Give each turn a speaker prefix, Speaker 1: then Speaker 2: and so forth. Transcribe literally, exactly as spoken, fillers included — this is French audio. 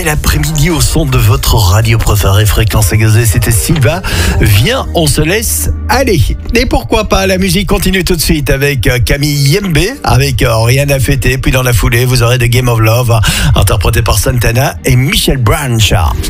Speaker 1: bel après-midi au son de votre radio préférée Fréquence Exosée. C'était Silva. Viens, on se laisse aller. Et pourquoi pas, la musique continue tout de suite avec Camille Yembe, avec Rien à fêter. Puis dans la foulée, vous aurez The Game of Love, interprété par Santana et Michel Branch.